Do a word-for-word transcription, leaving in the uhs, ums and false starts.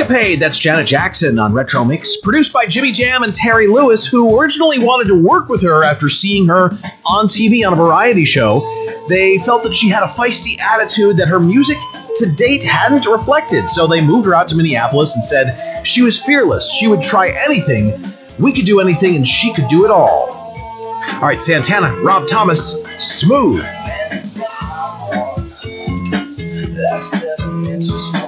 Escapade, that's Janet Jackson on Retro Mix, produced by Jimmy Jam and Terry Lewis, who originally wanted to work with her after seeing her on T V on a variety show. They felt that she had a feisty attitude that her music to date hadn't reflected, so they moved her out to Minneapolis and said she was fearless, she would try anything, we could do anything, and she could do it all. All right, Santana, Rob Thomas, Smooth. Like seven inches